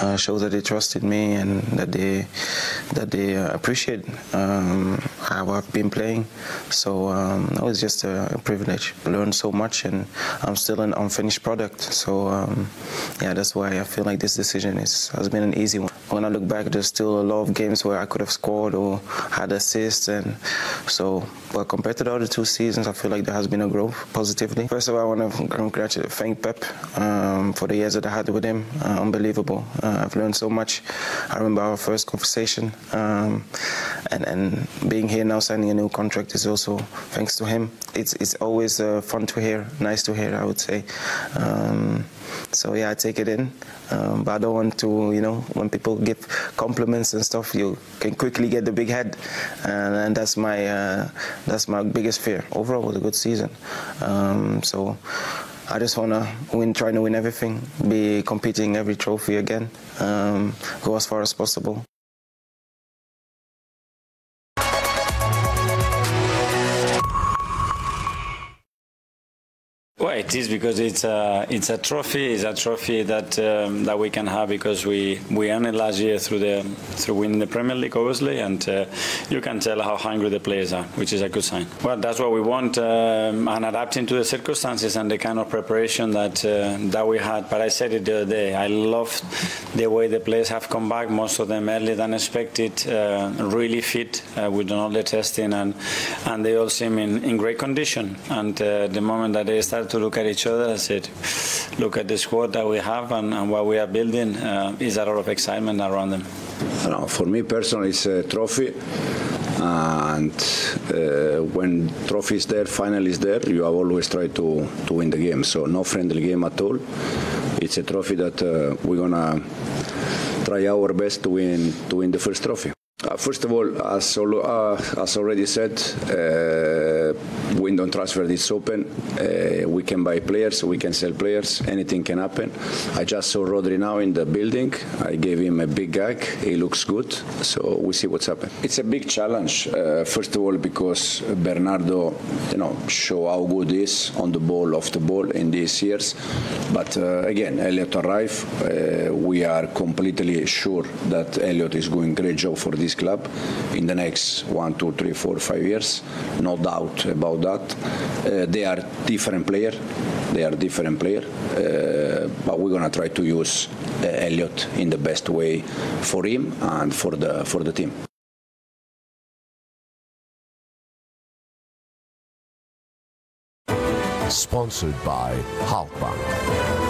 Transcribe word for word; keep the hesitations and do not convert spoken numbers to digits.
uh, shows that they trusted me and that they that they uh, appreciate um, how I've been playing. So um, it was just a privilege. I learned so much, and I'm still an unfinished product. So um, yeah, that's why I feel like this decision is has been an easy one. When I look back, there's still a lot of games where I could have scored or had assists, and so. But compared to the other two seasons, I feel like there has been a growth positively. First of all, I want to congratulate, thank Pep um, for the years that I had with him. Uh, unbelievable. Uh, I've learned so much. I remember our first conversation, um, and and being here now, signing a new contract is also thanks to him. It's it's always uh, fun to hear, nice to hear, I would say. Um, so yeah, I take it in, um, but I don't want to, you know, when people give compliments and stuff, you can quickly get the big head, and, and that's my uh, that's my biggest fear. Overall, it was a good season, um, so. I just want to win, trying to win everything, be competing every trophy again, um, go as far as possible. Well, it is because it's a it's a trophy. It's a trophy that um, that we can have because we we earned it last year through the through winning the Premier League, obviously, and uh, you can tell how hungry the players are, which is a good sign. Well, that's what we want, um, and adapting to the circumstances and the kind of preparation that uh, that we had. But I said it the other day. I loved the way the players have come back. Most of them earlier than expected, uh, really fit. Uh, we've done all the testing, and and they all seem in, in great condition. And uh, the moment that they started to look at each other, I said, look at the squad that we have and, and what we are building. Uh, is a lot of excitement around them. No, for me personally, it's a trophy. And uh, when trophy is there, final is there, you have always tried to, to win the game. So no friendly game at all. It's a trophy that uh, we're going to try our best to win, to win the first trophy. Uh, first of all, as, uh, as already said, uh, window transfer is open. Uh, we can buy players, we can sell players, anything can happen. I just saw Rodri now in the building. I gave him a big gag. He looks good, so we see what's happening. It's a big challenge, uh, first of all, because Bernardo, you know, show how good he is on the ball, off the ball in these years. But uh, again, Elliot arrived. Uh, we are completely sure that Elliot is doing a great job for this club in the next one, two, three, four, five years. No doubt about that. Uh, they are different players. They are different players. Uh, but we're gonna try to use uh, Elliot in the best way for him and for the for the team. Sponsored by Halkbank.